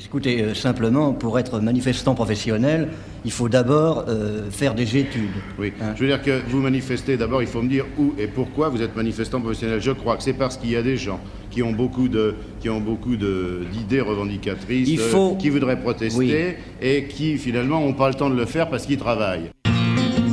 Écoutez, simplement, pour être manifestant professionnel, il faut d'abord faire des études. Oui, je veux dire que vous manifestez, d'abord, il faut me dire où et pourquoi vous êtes manifestant professionnel. Je crois que c'est parce qu'il y a des gens qui ont beaucoup d'idées revendicatrices, qui voudraient protester et qui, finalement, n'ont pas le temps de le faire parce qu'ils travaillent.